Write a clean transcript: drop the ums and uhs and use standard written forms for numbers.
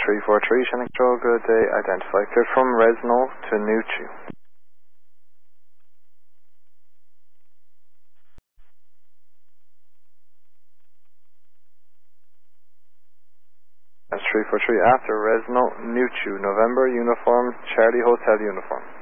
343, Shannon Control, good day. Identify. Clear from Resno to Nuchu. That's 343 after Resno, Nuchu, November, uniform, Charlie Hotel uniform.